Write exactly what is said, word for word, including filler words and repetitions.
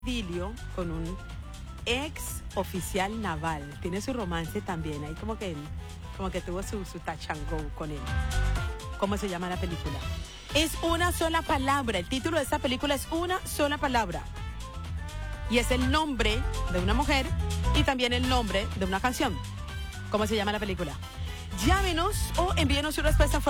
idilio con un ex oficial naval. Tiene su romance también. Ahí como que, como que tuvo su, su touch and go con él. ¿Cómo se llama la película? Es una sola palabra. El título de esta película es una sola palabra. Y es el nombre de una mujer y también el nombre de una canción. ¿Cómo se llama la película? Llámenos o envíenos su respuesta.